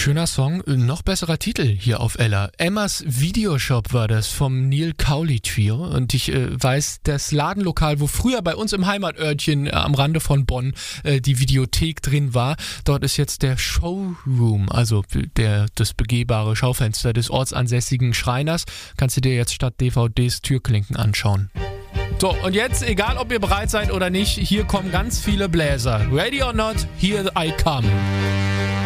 Schöner Song, noch besserer Titel hier auf Ella. Emmas Videoshop war das vom Neil Cowley Trio und ich weiß, das Ladenlokal, wo früher bei uns im Heimatörtchen am Rande von Bonn die Videothek drin war, dort ist jetzt der Showroom, also das begehbare Schaufenster des ortsansässigen Schreiners. Kannst du dir jetzt statt DVDs Türklinken anschauen. So, und jetzt, egal ob ihr bereit seid oder nicht, hier kommen ganz viele Bläser. Ready or not, here I come.